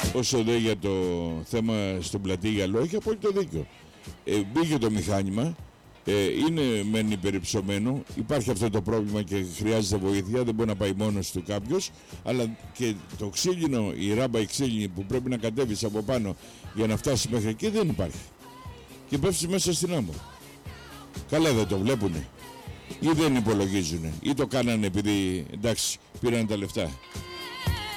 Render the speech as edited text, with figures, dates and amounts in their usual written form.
Όσο δε για το θέμα στον πλατή γυαλό, έχει απόλυτο δίκιο. Μπήκε το μηχάνημα, είναι μεν υπερυψωμένο, υπάρχει αυτό το πρόβλημα και χρειάζεται βοήθεια, δεν μπορεί να πάει μόνος του κάποιος, αλλά και το ξύλινο, η ράμπα η ξύλινη που πρέπει να κατέβεις από πάνω για να φτάσει μέχρι εκεί δεν υπάρχει. Και πέφτει μέσα στην άμμο. Καλά δεν το βλέπουνε ή δεν υπολογίζουνε ή το κάνανε επειδή εντάξει πήραν τα λεφτά.